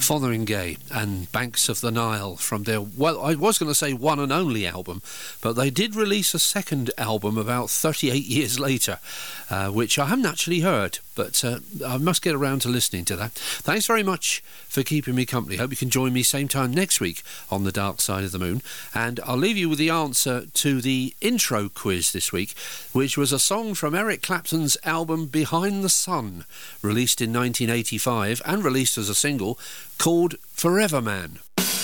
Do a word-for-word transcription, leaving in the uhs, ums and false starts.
Fotheringay and Banks of the Nile from their, well, I was going to say one and only album, but they did release a second album about thirty-eight years later, uh, which I haven't actually heard, but uh, I must get around to listening to that. Thanks very much for keeping me company. Hope you can join me same time next week on The Dark Side of the Moon, and I'll leave you with the answer to the intro quiz this week, which was a song from Eric Clapton's album Behind the Sun, released in nineteen eighty-five and released as a single, called Forever Man.